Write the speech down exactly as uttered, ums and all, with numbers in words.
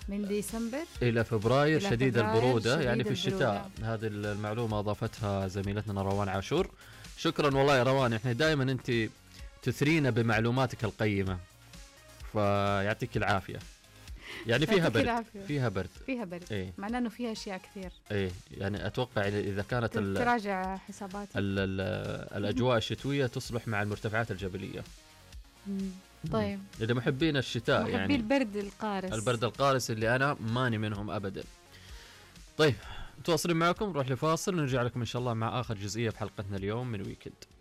من ديسمبر إلى فبراير إلى شديد فبراير البرودة، شديد يعني في البرودة. الشتاء. هذه المعلومة أضافتها زميلتنا روان عاشور. شكرا والله يا روان، إحنا دائما أنت تثرينا بمعلوماتك القيمة، فيعطيك العافية. يعني فيها برد العافية. فيها برد فيها برد إيه؟ معناه إنه فيها أشياء كثير. إيه يعني أتوقع إذا كانت تراجع حساباتي. ال ال الأجواء الشتوية تصلح مع المرتفعات الجبلية. مم. طيب إذا محبين الشتاء محبين يعني البرد القارس، البرد القارس اللي أنا ماني منهم أبدا. طيب متواصلين معكم، نروح لفاصل ونرجع لكم إن شاء الله مع آخر جزئية في حلقتنا اليوم من ويكند.